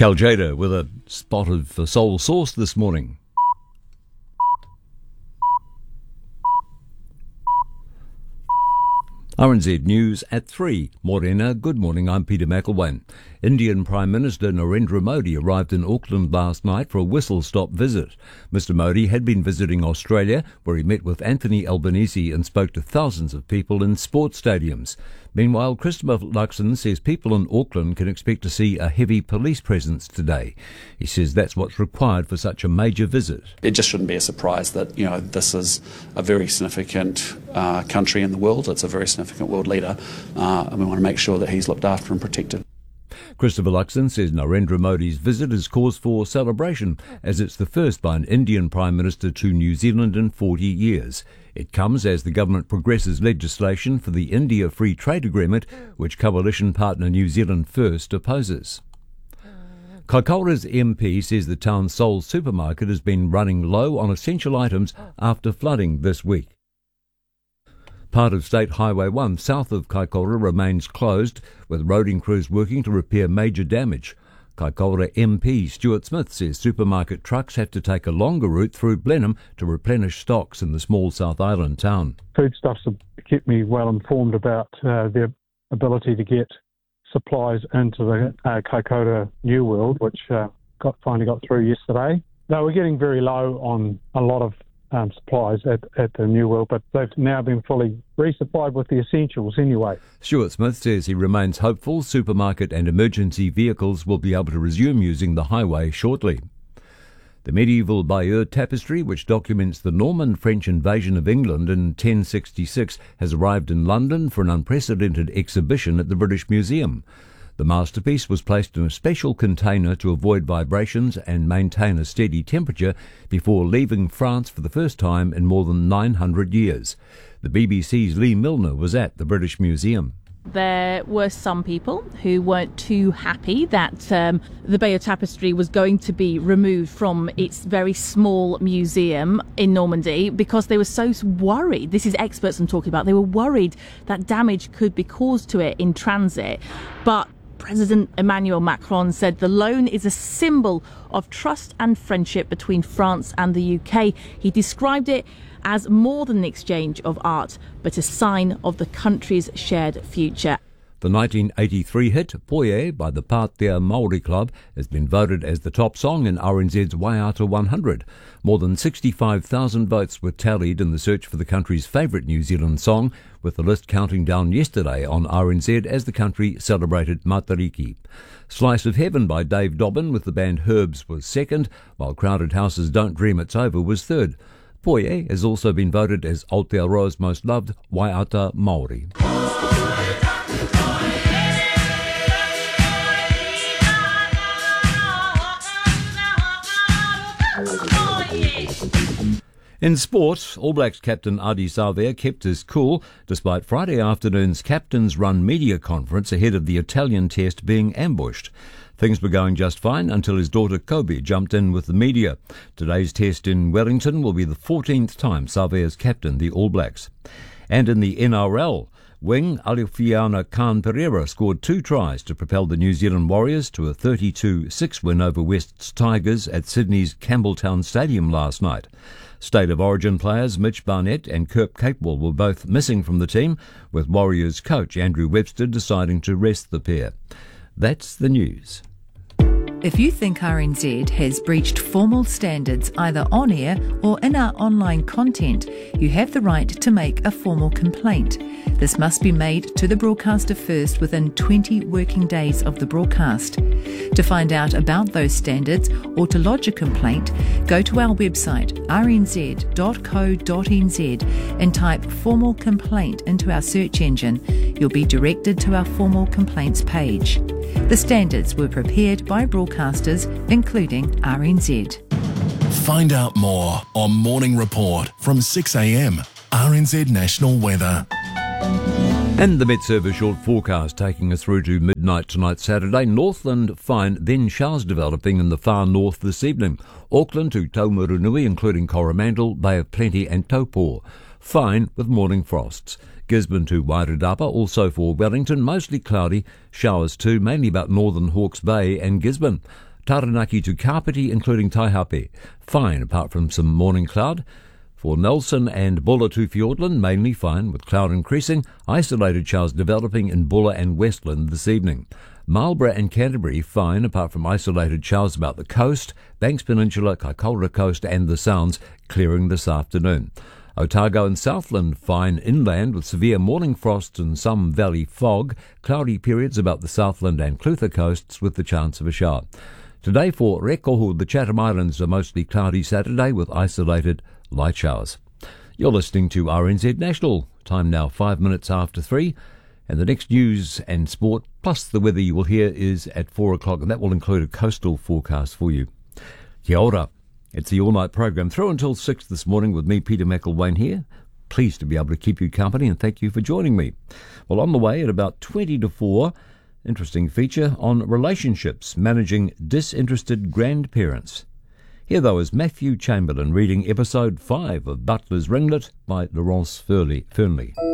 Kaljada with a spot of Soul Sauce this morning. RNZ News at 3. Morena, good morning, I'm Peter McElwain. Indian Prime Minister Narendra Modi arrived in Auckland last night for a whistle-stop visit. Mr Modi had been visiting Australia, where he met with Anthony Albanese and spoke to thousands of people in sports stadiums. Meanwhile, Christopher Luxon says people in Auckland can expect to see a heavy police presence today. He says that's what's required for such a major visit. It just shouldn't be a surprise that, this is a very significant country in the world. It's a very significant world leader, and we want to make sure that he's looked after and protected. Christopher Luxon says Narendra Modi's visit is cause for celebration, as it's the first by an Indian Prime Minister to New Zealand in 40 years. It comes as the government progresses legislation for the India Free Trade Agreement, which coalition partner New Zealand First opposes. Kaikoura's MP says the town's sole supermarket has been running low on essential items after flooding this week. Part of State Highway 1 south of Kaikoura remains closed, with roading crews working to repair major damage. Kaikoura MP Stuart Smith says supermarket trucks have to take a longer route through Blenheim to replenish stocks in the small South Island town. Foodstuffs have kept me well informed about their ability to get supplies into the Kaikoura New World, which finally got through yesterday. They were getting very low on a lot of supplies at the New World, but they've now been fully resupplied with the essentials anyway. Stuart Smith says he remains hopeful supermarket and emergency vehicles will be able to resume using the highway shortly. The medieval Bayeux tapestry, which documents the Norman French invasion of England in 1066, has arrived in London for an unprecedented exhibition at the British Museum. The masterpiece was placed in a special container to avoid vibrations and maintain a steady temperature before leaving France for the first time in more than 900 years. The BBC's Lee Milner was at the British Museum. There were some people who weren't too happy that the Bayeux Tapestry was going to be removed from its very small museum in Normandy because they were so worried. This is experts I'm talking about. They were worried that damage could be caused to it in transit. But President Emmanuel Macron said the loan is a symbol of trust and friendship between France and the UK. He described it as more than an exchange of art, but a sign of the country's shared future. The 1983 hit, Poie, by the Pātea Māori Club, has been voted as the top song in RNZ's Waiata 100. More than 65,000 votes were tallied in the search for the country's favourite New Zealand song, with the list counting down yesterday on RNZ as the country celebrated Matariki. Slice of Heaven by Dave Dobbin with the band Herbs was second, while Crowded House's Don't Dream It's Over was third. Poie has also been voted as Aotearoa's most loved Waiata Māori. In sport, All Blacks captain Ardie Savea kept his cool despite Friday afternoon's Captains Run media conference ahead of the Italian test being ambushed. Things were going just fine until his daughter Kobe jumped in with the media. Today's test in Wellington will be the 14th time Savea's captained the All Blacks. And in the NRL, wing Alifiana Khan Pereira scored 2 tries to propel the New Zealand Warriors to a 32-6 win over West's Tigers at Sydney's Campbelltown Stadium last night. State of Origin players Mitch Barnett and Kirk Capewell were both missing from the team, with Warriors coach Andrew Webster deciding to rest the pair. That's the news. If you think RNZ has breached formal standards either on air or in our online content, you have the right to make a formal complaint. This must be made to the broadcaster first within 20 working days of the broadcast. To find out about those standards or to lodge a complaint, go to our website rnz.co.nz and type formal complaint into our search engine. You'll be directed to our formal complaints page. The standards were prepared by broadcasters, including RNZ. Find out more on Morning Report from 6 a.m. RNZ National Weather. And the Met Service short forecast taking us through to midnight tonight Saturday. Northland fine, then showers developing in the far north this evening. Auckland to Taumarunui, including Coromandel, Bay of Plenty and Taupo. Fine with morning frosts. Gisborne to Wairarapa, also for Wellington, mostly cloudy. Showers too, mainly about northern Hawke's Bay and Gisborne. Taranaki to Kapiti, including Taihape. Fine, apart from some morning cloud. For Nelson and Bulla to Fiordland, mainly fine, with cloud increasing. Isolated showers developing in Bulla and Westland this evening. Marlborough and Canterbury, fine, apart from isolated showers about the coast. Banks Peninsula, Kaikoura Coast and the Sounds, clearing this afternoon. Otago and Southland, fine inland with severe morning frost and some valley fog. Cloudy periods about the Southland and Clutha coasts with the chance of a shower. Today for Rekohu, the Chatham Islands, a mostly cloudy Saturday with isolated light showers. You're listening to RNZ National. Time now 5 minutes after 3. And the next news and sport, plus the weather you will hear, is at 4 o'clock, and that will include a coastal forecast for you. Kia ora. It's the all-night program through until 6 this morning with me, Peter McElwain here. Pleased to be able to keep you company, and thank you for joining me. Well, on the way at about 20 to 4, interesting feature on relationships, managing disinterested grandparents. Here, though, is Matthew Chamberlain reading episode 5 of Butler's Ringlet by Laurence Fernley.